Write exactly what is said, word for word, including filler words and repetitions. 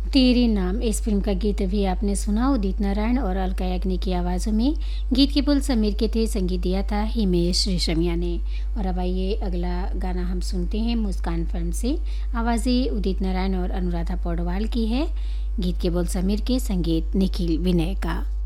तेरे नाम इस फिल्म का गीत अभी आपने सुना उदित नारायण और अलका याग्निक की आवाज़ों में। गीत के बोल समीर के थे, संगीत दिया था हिमेश रेशमिया ने। और अब आइए अगला गाना हम सुनते हैं मुस्कान फिल्म से। आवाज़ें उदित नारायण और अनुराधा पौडवाल की है। गीत के बोल समीर के, संगीत निखिल विनय का।